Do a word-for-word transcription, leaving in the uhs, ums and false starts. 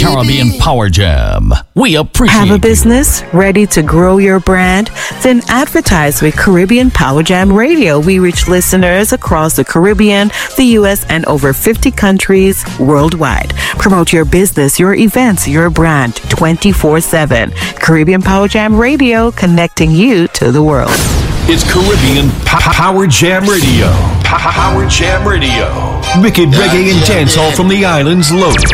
Caribbean Power Jam. We appreciate Have a you. business ready to grow your brand? Then advertise with Caribbean Power Jam Radio. We reach listeners across the Caribbean, the U S, and over fifty countries worldwide. Promote your business, your events, your brand twenty-four seven. Caribbean Power Jam Radio, connecting you to the world. It's Caribbean P- Power Jam Radio. P- Power Jam Radio. Wicked reggae and dancehall from the islands loaded.